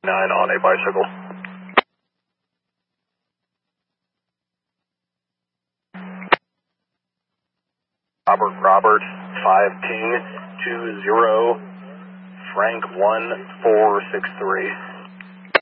9 on a bicycle. Robert, 5 King 20, Frank 1463.